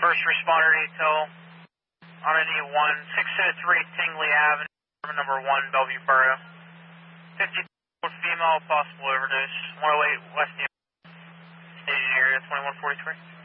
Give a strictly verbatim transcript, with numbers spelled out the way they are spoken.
first responder detail on an E one, six oh three Tingley Avenue, number one, Bellevue Borough. fifty-four female, possible overdose, one oh eight West Staging area, twenty-one forty-three.